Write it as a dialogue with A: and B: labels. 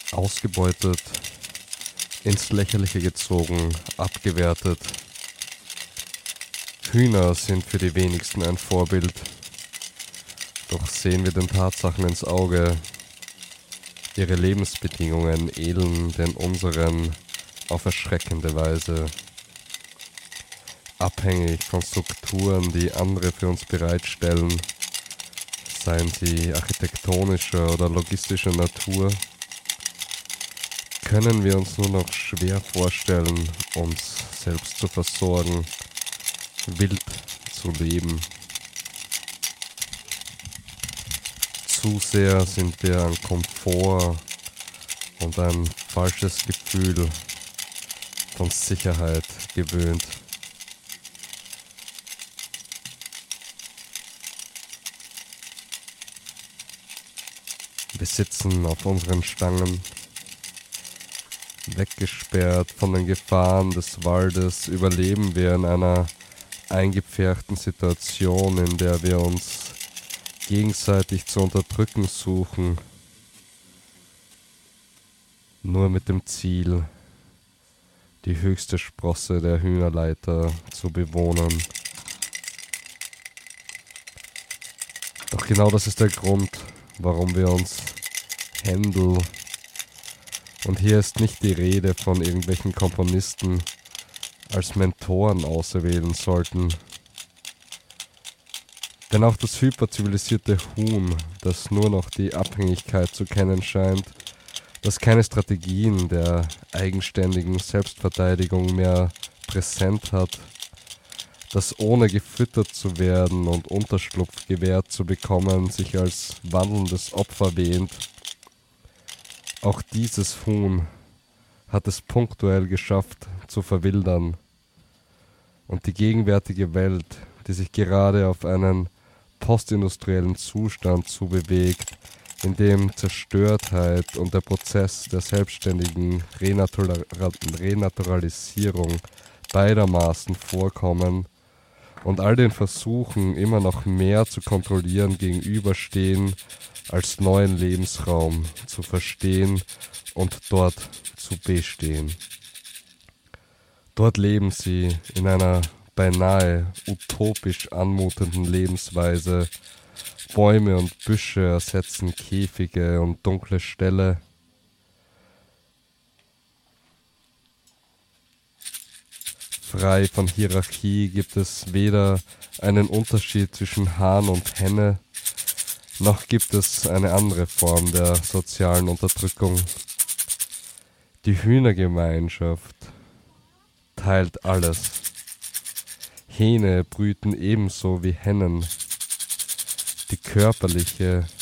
A: ausgebeutet, ins Lächerliche gezogen, abgewertet. Hühner sind für die wenigsten ein Vorbild. Doch sehen wir den Tatsachen ins Auge. Ihre Lebensbedingungen ähneln den unseren auf erschreckende Weise. Abhängig von Strukturen, die andere für uns bereitstellen, seien sie architektonischer oder logistischer Natur, können wir uns nur noch schwer vorstellen, uns selbst zu versorgen, wild zu leben. Zu sehr sind wir an Komfort und ein falsches Gefühl von Sicherheit gewöhnt. Wir sitzen auf unseren Stangen, weggesperrt von den Gefahren des Waldes, überleben wir in einer eingepferchten Situation, in der wir uns gegenseitig zu unterdrücken suchen, nur mit dem Ziel, die höchste Sprosse der Hühnerleiter zu bewohnen. Doch genau das ist der Grund, warum wir uns Händel, und hier ist nicht die Rede von irgendwelchen Komponisten, als Mentoren auserwählen sollten. Denn auch das hyperzivilisierte Huhn, das nur noch die Abhängigkeit zu kennen scheint, das keine Strategien der eigenständigen Selbstverteidigung mehr präsent hat, das ohne gefüttert zu werden und Unterschlupf gewährt zu bekommen, sich als wandelndes Opfer wähnt. Auch dieses Huhn hat es punktuell geschafft zu verwildern. Und die gegenwärtige Welt, die sich gerade auf einen postindustriellen Zustand zubewegt, in dem Zerstörtheit und der Prozess der selbstständigen Renaturalisierung beidermaßen vorkommen und all den Versuchen, immer noch mehr zu kontrollieren, gegenüberstehen, als neuen Lebensraum zu verstehen und dort zu bestehen. Dort leben sie in einer beinahe utopisch anmutenden Lebensweise. Bäume und Büsche ersetzen Käfige und dunkle Ställe. Frei von Hierarchie gibt es weder einen Unterschied zwischen Hahn und Henne, noch gibt es eine andere Form der sozialen Unterdrückung. Die Hühnergemeinschaft teilt alles. Hähne brüten ebenso wie Hennen. Die körperliche